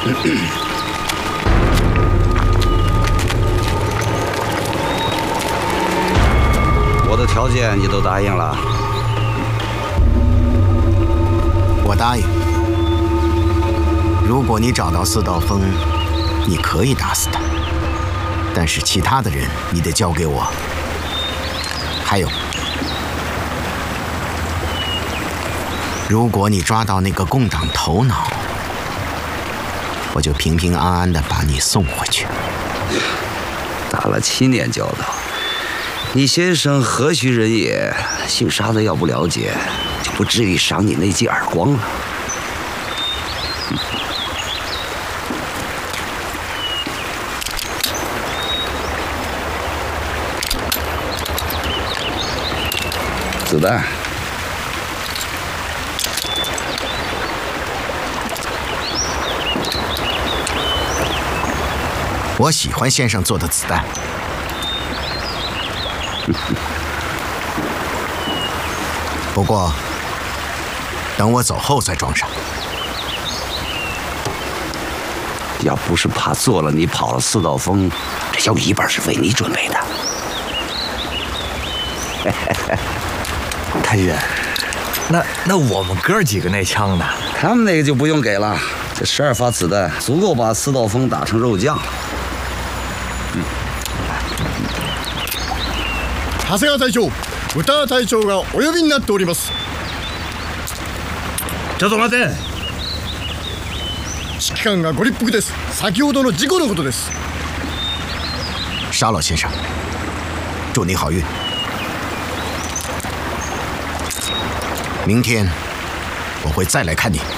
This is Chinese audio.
我的条件你都答应了？ 我答应。如果你找到四道风，你可以打死他，但是其他的人你得交给我。还有，如果你抓到那个共长头脑，我就平平安安地把你送回去。 打了7年交道，你先生何许人也？姓沙的要不了解，就不至于赏你那记耳光了。子弹。 我喜欢先生做的子弹。不过，等我走后再装上。 要不是怕做了你跑了四道风，这小尾巴是为你准备的。 太君，那我们哥几个那枪呢？ 他们那个就不用给了，这12发子弹足够把四道风打成肉酱了。 長谷川隊長、宇田隊長がお呼びになっております。 ちょっと待て。 指揮官がご立腹です。先ほどの事故のことです。 沙老先生，祝你好运。明天我会再来看你。